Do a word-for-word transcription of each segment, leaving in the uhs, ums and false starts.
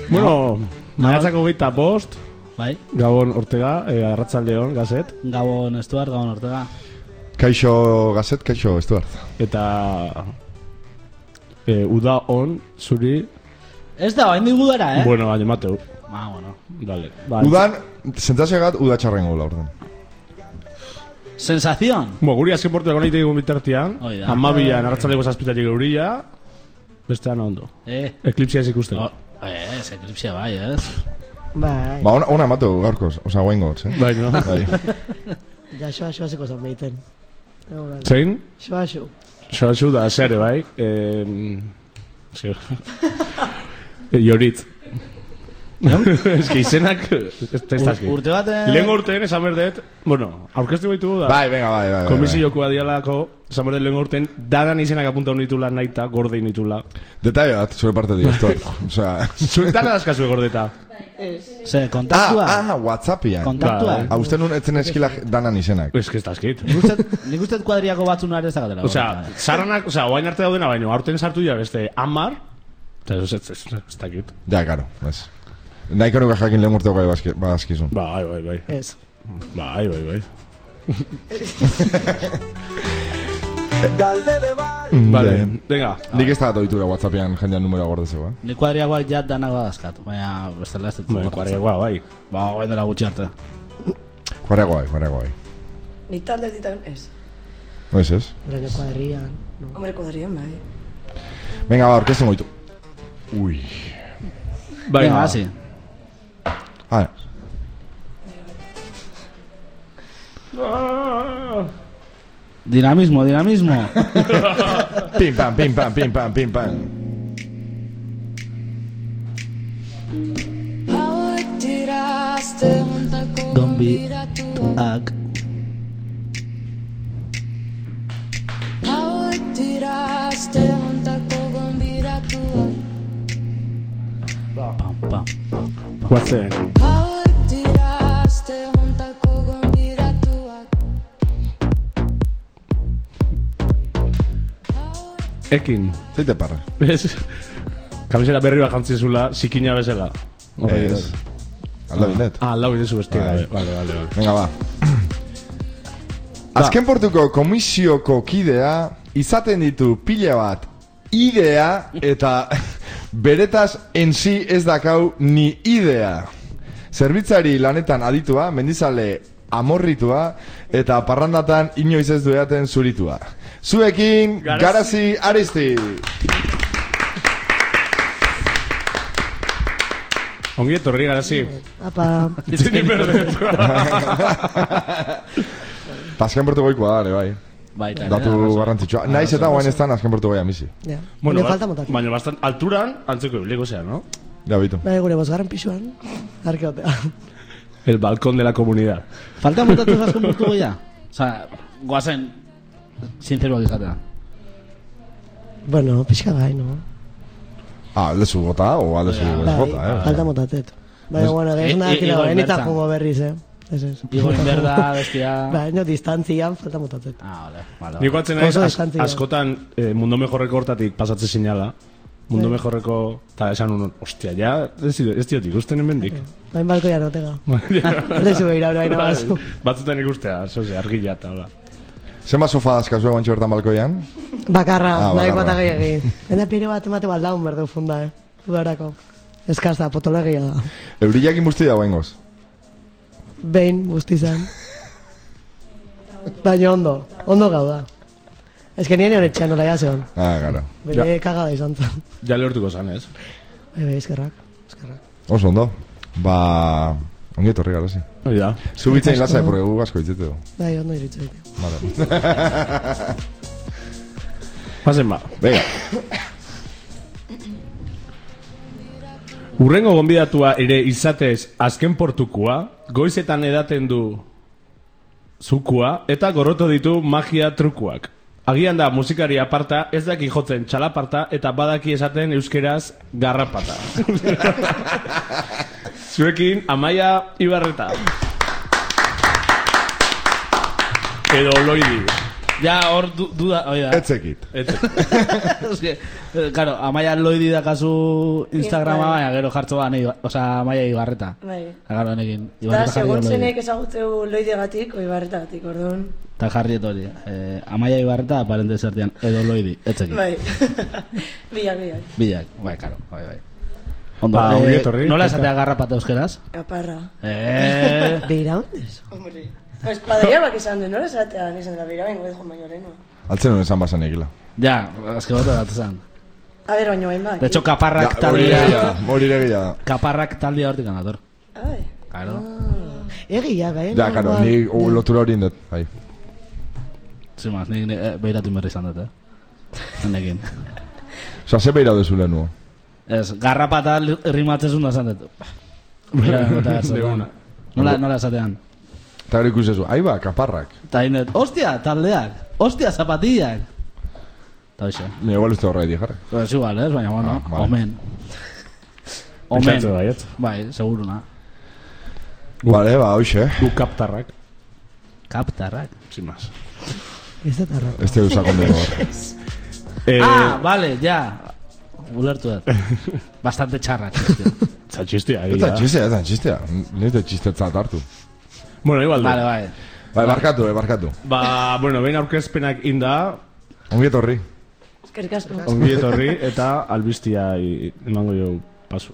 Bueno, maiatzako hogeita bost. Bai. Gabon Ortega, eh, Arratsaldeon, Gazet. Gabon Estuart, Gabon Ortega. Kaixo Gazet, kaixo Estuart. Eta eh, uda on, zuri. Ez da, hain digudara, eh? Bueno, baina mateu. Ah, bueno. Dale. Udan, sentzazioagat, uda txarren gola orden. Sensación. Bo, guri azken portu egon egite dugun bitartian. Oida. Amabian, arratzaldeko zazpitatik euria. Bestean ondo. Eh. Eklipsia ez ikusten. Oh, eh, ez eklipsia bai, ez? Bai. Ba, ona, ona ematu gaurkoz, oza, guain gotz, eh? Bai, no? Bai. Ja, xoa, xoa zeko zan behiten. Zein? Xoa, xoa. Xoa, xoa da, zere, bai. Eh, zio. Joritz. Ez que izenak ez dazki. Urte baten... Lehen urtean esan berdet, bueno, aurkeztu baitu da. Bai, venga, bai, bai, bai. Komisiokoa dialako, esan berdet lehen urtean, dadan izenak apunta honitula naita, gorde initula. Detalle bat, zure parte dio, Estuart. Osea... Zuentana dazkazue gordeta. Ze, kontaktua? Ah, ah, Whatsappian. Kontaktua? Ah, uste nun etzen eskila danan izenak. Ez que ez dazkit. Nik uste kuadriako batzunare ez dagatela. Osea, zarranak, osea, oain arte daudena baino, aurten sartu ja beste amar, eta ez ez ez ez dakit. Ja, karo, ez. Nahiko nuka jakin lehen urteko gai bazkizun. Bai, bai, bai. Ez. Bai, bai, bai. Vale, venga. Nik ez da doitura Whatsappian jendean numero gordezeko, eh? Nik kuadriakoak jat danak badazkat, baina bestela ez dut. Bai, kuadriakoa, bai. Ba, bain dela gutxi arte. Kuarego bai, kuarego bai. Ni talde ditan ez. Ez ez? Lehen kuadrian. Hombre, kuadrian, bai. Venga, ba, orkesten goitu. Ui. Venga, hasi. Ah, Dinamismo, dinamismo. pim pam, pim pam, pim pam, pim pam. Gonbituak. Pam, pam. Guatzen. Ekin. Zeite parra. Ez? Kamisera berri bat jantzizula, zikina bezala. Ez. Alda bilet. Ah, alda bilet zu bestia. Bai. Vale, vale, vale. Venga, ba. Azken portuko komisioko kidea izaten ditu pila bat idea eta beretaz enzi ez dakau ni idea. Zerbitzari lanetan aditua, mendizale amorritua eta parrandatan inoiz ez dueaten zuritua. Zuekin, Garazi, Garazi Aristi. Ongi etorri, Garazi. Apa. Zini berdet. Azken portu goikoa da, bai. Baita. Datu garrantzitsua. Naiz eta guain ez dan azken portu goia misi. Ja. Bueno, Gure falta motak. baina bastant alturan, antzeko ibliko zea, no? Ja, bitu. Bai, gure bosgarren pisuan. Arkeotea. El balcón de la comunidad. Falta montatu azken portu goia? Osa, guazen, sinceroak izatea. Bueno, pixka bai, no? Ah, aldezu bota, o aldezu ez Bai, bota, eh? falta motatet. Bai, bueno, I- ez i- nadakila, Igor bai, nita Bertza. jugo berriz, eh? Ez ez. Igor Inberda, bestia... Bai, no, distantzian falta motatet. Ah, vale, vale. Nik batzen naiz, Oso az, distantzia. askotan eh, mundo mejorreko hortatik pasatze sinala. Mundo Bai. mejorreko, eta esan unon, ostia, ja, ez, ez diot ikusten hemendik. Bain balko ya notega. Lezu behira, hori baina bazu. Batzutan ikustea, zoze, argila eta hola. Zenba sofa dazkazue guantxo bertan balkoian? Bakarra, Ah, nahi bakarra. bat gehiagin. Enda pire bat emate baldaun berdu funda, eh? Udarako. Eskazta, potologia da. Euriak inbusti da guaingoz. Behin, guzti zen. Baina ondo, ondo gau da. Ez que nien hori txan nola jaseon. Ah, gara. Bere kagada izan zen. Ja lehortuko zan, ez? Bai, bai, eskerrak, eskerrak. Oso ondo. Ba... Ongi etorri gara, zi. Hori da. Zubitzein lasai, porque gu asko ditzete du. Bai, ondo iritzu ditu. Vale. Pasen ba. Venga. Urrengo gonbidatua ere izatez azken portukua, goizetan edaten du zukua, eta gorroto ditu magia trukuak. Agian da musikari aparta, ez daki jotzen txalaparta, eta badaki esaten euskeraz garrapata. Zuekin, Amaia Ibarreta. Edo Loidi. Ja, hor du, duda, oida. Etzekit. Eske, claro, Amaia Loidi dakazu Instagrama, baina gero jartzo ba, nahi, oza, Amaia Ibarreta. Bai. Claro, honekin. Eta Ibarreta jarri segun Loidi. zenek ezagutzeu loidegatik, oi barretagatik, orduan. Eta jarri etori. Eh, Amaia Ibarreta, aparente zertian, edo Loidi, etzekin. Bai. Bilak, bilak. Bilak, bai, karo, bai, bai. Ondo, Ba, eh, ongi etorri. nola esatea garrapata euskeraz? Aparra. Eh, Beira ondez. Hombre. Pues padria bak izan du, nola esatean izan dela bira, bengo edo baino lehenu. Altzen honen esan basan egila. ja, azke bote bat esan. A ber, baino bain bak. De hecho, kaparrak Ja, hori egia taldea, da, hori egia da. kaparrak taldea hortik anator. Ai. Claro. Egia, bai. Ja, karo, ni uh, lotura hori indet, bai. Sin más, nik eh, beiratu inberri izan dut, eh? Nenekin. Osa, ze beira dezu lehen nu? Ez, garrapata rimatzezun da esan dut. Beira, gota De una. Nola, nola esatean. Eta gero ikusezu, aiba, kaparrak. Eta inet, ostia, taldeak, ostia, zapatillak. Eta hoxe. Ni igual uste horra edi jarri. Pues igual, ez, baina, bueno, Ah, vale. omen. Pentsatze Omen. baiet. Bai, seguruna. Vale, ba, hoxe. Gu kaptarrak. Kaptarrak. Sin más. Ez da tarra. Este usa kondego. Eh, Ah, vale, ja. Ulertu dut. Bastante txarrak. hostia. Zatxistia, Eta egia. txistea, eta txistea. Nire txistetzat hartu. Bueno, igual Vale, du. bai. Bai, barkatu, eh, barkatu. Ba, bueno, behin aurkezpenak inda, Ongi etorri. Eskerrik asko. ongi etorri, eta albistia i- emango jo pasu.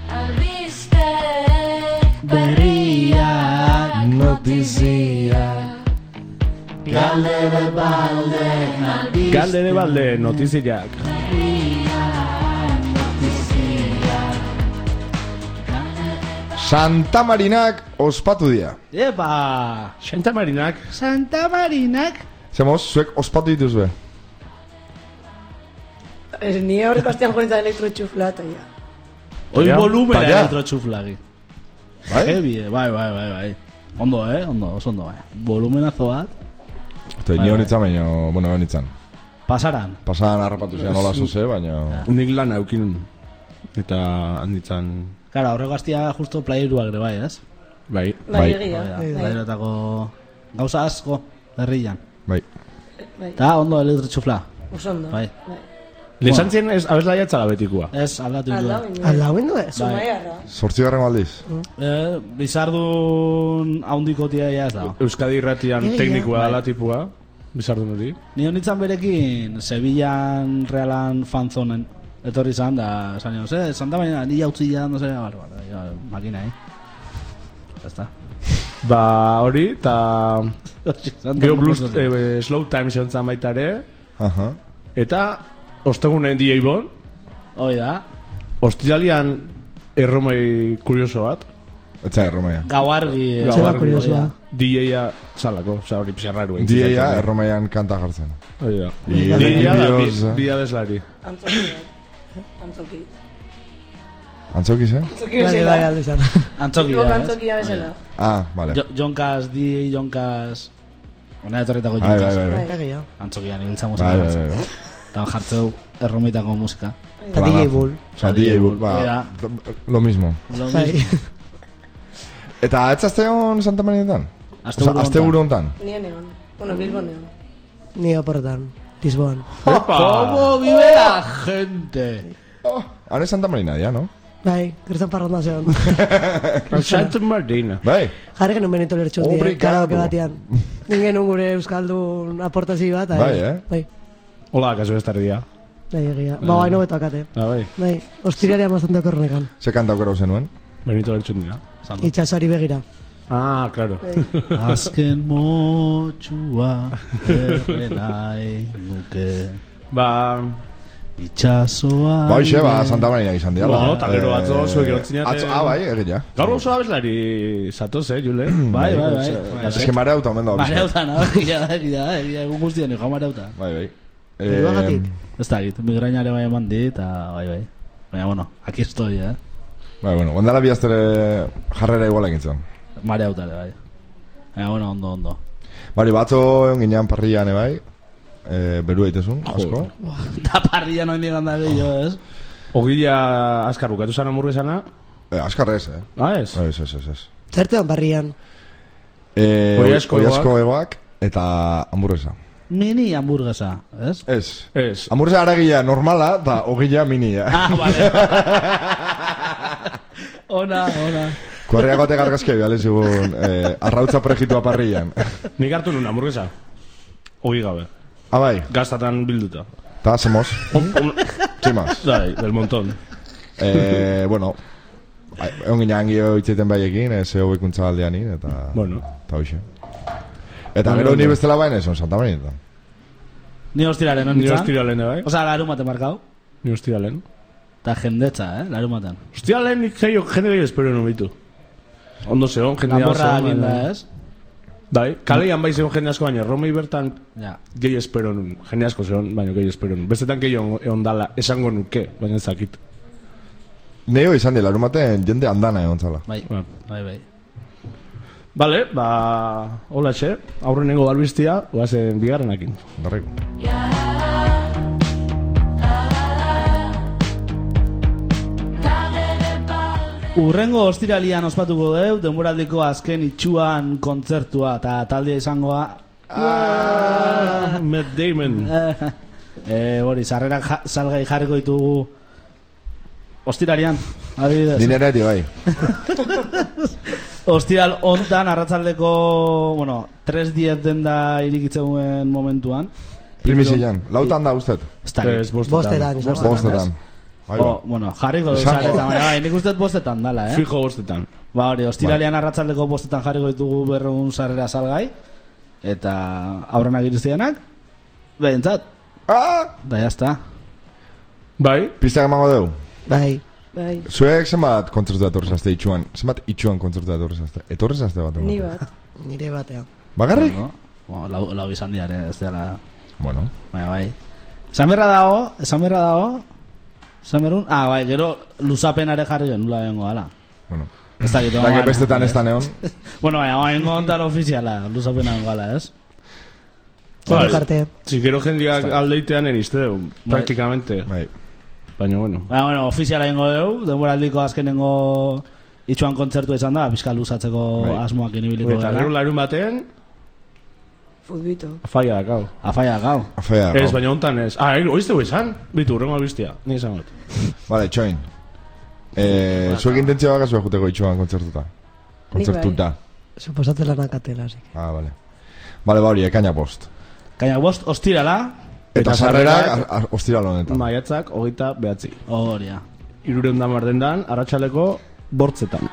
Berria, Notizia. galdere balde, Galdere balde, notiziak. Santa Marinak ospatu dira. Epa! Santa Marinak, Santa Marinak. Zemoz, zuek ospatu dituzue. Ez, ni horreko astean joan elektrotxufla, eta ja. Hoi Ja, volumena pa allá. elektrotxuflagi. Bai? Heavy, eh, bai, bai, bai, bai. Ondo, eh, ondo, oso ondo, bai. Volumenazo bat. Eta ni honitzan, baina, bueno, honitzan. Pasaran. Pasadan harrapatu zean hola zoze, baina... nik lan aukin. Eta handitzan, Claro, aurreko astia justo playeruak ere bai, ez? bai. Bai, Bai. egia. Hori da, Bai. playeruetako gauza asko herrian. Bai. Bai. Eta ondo elektrotxufla. Oso ondo. Bai. Bai. Lesantzien ez abeslaia txala betikua. Ez, aldatu indu. Alda, baina. Alda huendu ez? Zumaiarra. Sortzi garren aldiz. Eh, bizardun haundikotia ja ez da. Euskadi irratian Egia. teknikoa Bai. dela tipua, bizardun hori. Ni honitzan berekin, Sevillan Realan fanzonen etorri zan, da, esan nion, ze, Santa Marina, ni jautzi ja, no sé, bar, bar, ja, makina, eh? Ya está. Ba, hori, eta gero blues, Santa eh, slow time zentzan baita ere, Aha. eta ostegunen D J Bon, Hoi da, ostiralian erromei kurioso bat, Etza erromaia. gau argi. eh, Gau Zeba argi, kuriosoa. D J-a salako, oza hori pixarraru. D J-a erromaian kanta jartzen. Hori da. I- D J-a da, Dios, bi- eh. bi abeslari. Antzoki. bai. Antzoki. Antzokiz, eh? Antzoki Bai, bai, bezala. alde zan. Antzoki Tipo da, ez? antzokia bezala. Ah, vale. Jo- Jonkaz, D J Jonkaz, Hona etorritako Bai, bai, Jonkaz. bai, bai. Bai. Egia. Antzokian ibiltza Bai, musika. bai, bai. Eta jartzeu erromitako musika. Eta D J Bull. Osa, D J Bull, ba, Mira. lo mismo. Lo Bai. mismo. Eta ez azte hon Santa Marinetan? Asteburu Osa, azte buru hontan? Nien egon. Bueno, Bilbon egon. Ni oportan. Lisboan. ¿Cómo vive la gente? Oh, hane Santa Marina dia, no? Bai, kriston parronda zeon. Santa Marina. Bai, Jarri genuen benito lertxun die, Obrigado. karaoke batean. Ningen gure euskaldun aportazio bat. Bai, eh? Bai, Hola, kasu ez tardia. bai, egia. Ba, bai, nobeto akate. Ah, bai. Bai, ostiriaria bastante okorrenekan. ze kanta aukera zenuen? Benito lertxun dira. Itxasoari begira. Ah, claro. Azken motxua errenai nuke Ba, itxasoa. Ba, hoxe, ba, Santa Marina izan diala. Bueno, eta gero atzo zuek erotzinaten- Atzo, ah, bai, egia. gaur oso abeslari zatoz, eh, Jule? Bai, bai, bai. Ez que mareuta omen da. Mareuta, no? Egia da, egia da, egia egun guztien ego mareuta. Bai, bai. Bilbagatik. Ez da, gitu, migrainare bai eman dit, eta bai, bai. Baina, bueno, aquí estoy, eh? Bai, bueno, ondala bihaztere jarrera igual egintzen. Mareuta, ere, bai. Baina, bueno, ondo, ondo. Bari, batzo egon ginean parrian, bai. E, beru daitezun, asko. Eta parrilla noin digan da gehiago, ez? Ogila azkar bukatu zan hamburguesana? E, askarrez, eh? Ah, ez? Ez, ez, ez, ez. Zertean barrian. E, Oiasko oiasko egoak eta hamburguesa. mini hamburguesa, ez? Ez. Ez. Hamburguesa aragia normala, eta ogila minia. Ah, vale. Ona, ona. Kuarriak batek argazkia bihale zigun, eh, arrautza prejitua parrillan. Nik hartu nun hamburguesa. Ogi gabe. Abai, Gaztatan bilduta. eta hacemos. Sin más. Dai, del montón. Eh, bueno, egon ginean gio itzaiten baiekin, ez hobekuntza aldean eta... Bueno. Eta hoxe. Eta gero ni bestela baina eson, Santa Marineta. Ni ostiraren Ni honitza. ostiralen, bai? Osa, larun baten markau. Ni ostiralen. Eta jendetza, eh, larun baten. Ostiralen nik gehiago, jende gehiago espero nubitu. Ondo zegoen, jende Gamborra zegoen, linda, baina- ez? Bai, kaleian bai zegoen jende asko, baina Romei bertan Ja. gehi espero nun. Jende asko zegoen, baina gehi espero nun. Bestetan gehiago egon dala, esango nuke, baina ez dakit. Neo izan dela, erumaten jende andana egon zala. Bai, Ba. bai, bai. Bale, ba, hola xe, aurrenengo albistia, oazen bigarrenakin. Garriko. Urrengo ostiralian ospatuko deu, denboraldiko azken itxuan kontzertua, eta taldea izangoa... Ah, Matt Damon. Eh, hori, sarrera ja, salgai jarriko ditugu ostiralian, adibidez. Dinereti bai. Ostiral hontan, arratzaldeko, bueno, tres diez denda irikitzen momentuan. Primizian, lautan da usted. Ez dakit. Ez, bostetan. Bostetan, izango da. Bostetan. Ahí va. Oh, bueno, jarriko du Esango. saretan, baina bai, nik uste dut bostetan dala, eh? Fijo bostetan. Ba hori, ostiralean arratzaldeko bostetan jarriko ditugu berreun sarrera salgai. Eta aurrenak iriztianak, behintzat, Ah! da jazta. Bai, Pistak emango deu. Bai. Bai, Zuek zenbat kontzertu etorrezazte itxuan? Zenbat itxuan kontzertu etorrezazte? Etorrezazte bat? ni bat. Nire batean. Bagarrik? No? Bueno, lau, lau izan diare, ez dela... Bueno. Baina bai. Esan berra dago, esan berra dago, esan berun, ah, bai, gero luzapenare jarri genula bengo gala. Bueno. Ez dakit, Da que bestetan ez da neon. Bueno, baina, baina ontan ofiziala, luzapena bengo gala, ez? bai. Jarte. Si gero jendiak aldeitean eriste du, praktikamente. Bai. Baina, bueno. Baina, bueno, ofiziala bengo deu, denboraldiko azkenengo itxuan kontzertu izan da, bizka luzatzeko Bai. asmoak inibiliko Eta gero dela. larun baten, Futbito. faia dakau. Afaia, gau. Afea, Ez, gau. baina hontan ez. Ah, oiztegu esan? Bitu, urrengo albistia. Ni esan bat. Vale, txoin. Eh, zuek intentzioa baka zuek juteko itxuan kontzertuta. Kontzertuta. Suposatzen lanak atela, así. Ah, vale. Vale, ba hori, ekaina post. Kaina bost, ostirala, Eta Eta sarrerak sarrerak- a- a- ostiral honetan. Maiatzak, hogeita behatzi. horia. Irureun da mardendan, arratsaleko bortzetan.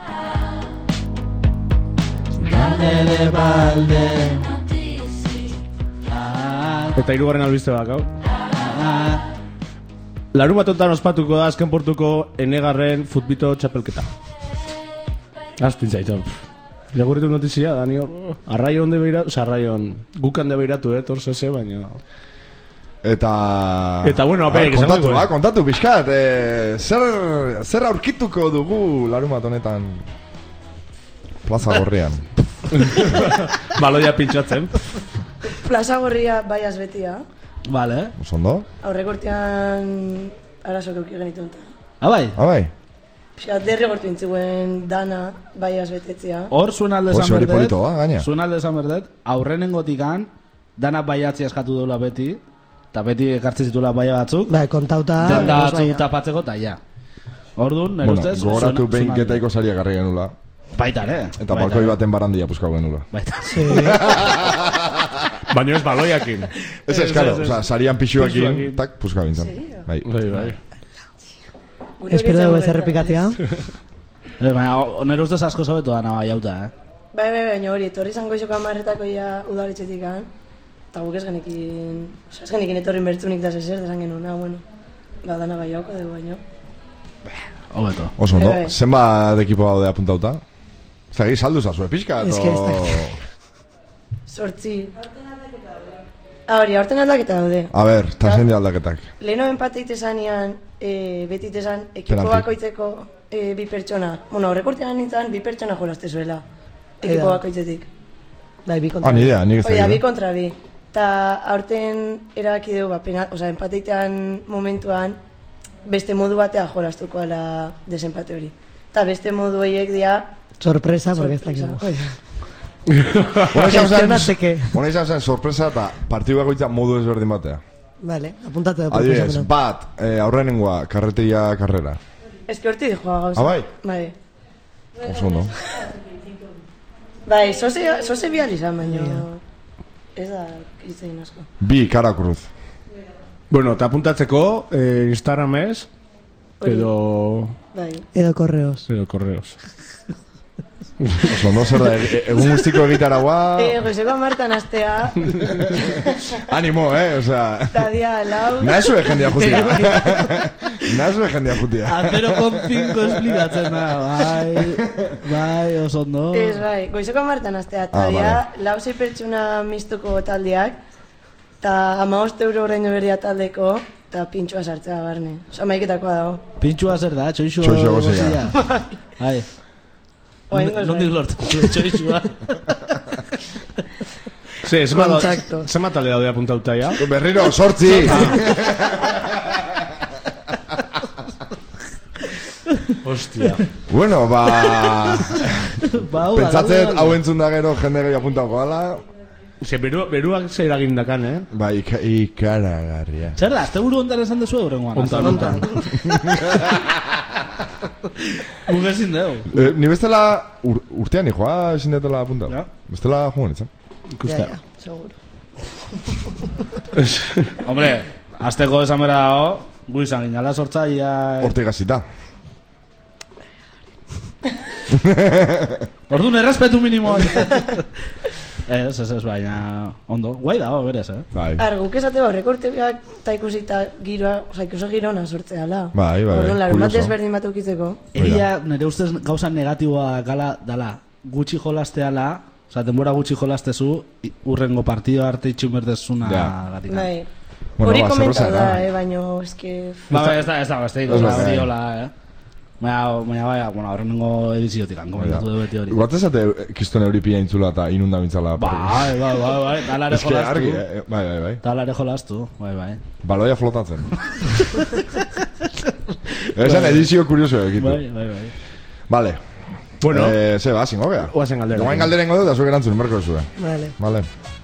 Galdere balde. Ah, Eta hirugarren albiste bakau. ah. Larun batotan ospatuko da azken portuko enegarren futbito txapelketa. Aztin zaitzen. Jagurritu notizia, da nio. Arraion de beiratu, oza, arraion. Gukan de beiratu, eh, torzo ze, baina... Eta... Eta, bueno, Ah, apeik, kontatu, esango, ba, eh. kontatu, pixkat. Eh, zer, zer aurkituko dugu larun bat honetan plaza gorrian. Baloia pintxatzen. Plaza gorria baiaz betia. Vale. Osondo? Aurreko urtean arazok euki genituen. Ah, bai. Ah, bai. Pixka, derrigortu intzuen dana baiaz betetzea. Hor zuen alde Oso esan hori berdet, polito, ba, gaina. zuen alde esan berdet, aurrenengotikan, dana baiatzi eskatu deula beti, eta beti ekartzen zituela baia batzuk, Bai, kontauta... denda ez batzuk baina. tapatzeko, eta ja. Orduan, nire Bueno, ustez, gogoratu zuen- behin zuen alde. ketaiko saria garri genula. Baita, ere. Eta balkoi baten barandia puskau genula. Baita. Sí. Baina ez baloiakin. Ez ez, karo, ez, ez. oza, sarian pixuakin, Pixuakin. tak, puskau bintzen. Bai. Bai, bai. Gure Espero hori dugu izango ez errepikatzea. Eh, Baina, o- nire ustez asko zabetu da nahi jauta, eh? Bai, bai, baina hori, etorri zango izoko amarretako ja udaletxetik an. Eta guk ez genekin... Osa, ez genekin etorri bertzunik da zezer, desan genuen, ah, bueno. Ba, dana bai hauko dugu, baino. Hobeto. Oso, no? Bai, bai. Zenbat ekipo daude apuntauta? Zagi, saldu zazue, pixka, Ez que ez eto... dakit. Sortzi. Ah, hori, aurten aldaketa daude. A ber, eta zein di aldaketak. Leheno empate itezanean, e, beti itezan, ekipo Penalti. bakoitzeko e, bi pertsona. Bueno, aurreko urtean nintzen, bi pertsona jolazte zuela. Ekipo Eda. bakoitzetik. Bai, bi kontra. Ah, ni idea, nik ez Oida, bi dakit. kontra bi. Ta aurten erabaki dugu, ba, pena, oza, empateitean momentuan, beste modu batea jolastuko ala desempate hori. Ta beste modu horiek dira... Sorpresa, porque ez sorpresa. dakit. Oida. Gestionatzeke. Hona izan zen sorpresa eta partidu bakoitza modu ezberdin batea. Vale, apuntate da Adibidez, proposamena. bat, eh, aurrenengoa, karreteria karrera. Ez que horti dijoa gauza. Ah, bai? Bai. Oso ondo. Bai, zoze, zoze bihal izan, baina... Ez da, izan asko. Bi, kara cruz. Bueno, eta apuntatzeko, eh, Instagramez, edo... Bai. Edo korreos. edo korreos. Oso ondo zer da, e- egun guztiko egitaragoa... Eh, goizeko amartan astea, Animo, eh, osea... eta dia lau... Nahazue jendia jutia. Nahazue jendia jutia. A zero koma cinco esplikatzen da, bai, bai, oso ondo. Ez, bai, goizeko amartan astea, eta Ah, dia lau zei pertsuna miztuko taldeak, eta hamabost euro ordaindu berdia taldeko, eta pintxoa sartzea barne. Osa, maiketakoa dago. Pintxua zer da, txoixua Txoixua gozia. gozia. Bai. Oraingoz Nondik bai. lortu, txoixua. Sí, zema Kontakto. zema talde daude apuntauta ya. Berriro, sortzi! Hostia. Bueno, ba... Ba, hau, Pentsatzen hau, hau entzun da gero jende gehi apuntako gala. Se beru, beruak zer eragindakan, eh? Ba, ika, ikaragarria. Zer da, azte buru ondan esan dezu eurengoan? Ontan, ontan. Mugezin deu. Eh, ni bestela ur, urtean nijoa ezin detela apunta. Ja. Bestela joan etzen. Ja, ja, seguro. Hombre, azteko esan bera dago, gu izan ginala sortzaia... Horte gazita. Orduan, errespetu minimo. Ez, ez, ez, baina ondo. Guai dago, berez, eh? Bai. Ar, guk esate horrek urteak eta ikusita giroa, oza, ikuso girona sortzea, la. Bai, bai, bai, Orduan, larun bat kurioso. desberdin bat ukitzeko. Egia, nire ustez gauza negatiboa gala dala, gutxi jolasteala, oza, denbora gutxi jolastezu, i- urrengo partido arte itxumerdezuna Ja. gatik. Bai. Bueno, Hori ba, komentau zer da, esan, eh, baina, eske... Ba, ba, ez da, ez da, ez da, ez da, Ez da, hori bai. hola, eh? Baina, baina, baina, bueno, horrengo ediziotik, komentatu du beti hori. Igual esate kiston euripia intzula eta inunda bintzala. Bai, bai, bai, bai, talare Ez que argi, jolastu. eh, bai, bai, bai. Talare jolastu, bai, bai. Baloia flotatzen. Esan edizio kurioso egitu. Bai, bai, bai. Vale. Bueno. Eh, ze, ba, zingo gea. Oazen galdera. Guain galderengo dut, da zuek erantzun, merko zuen. Vale. Vale.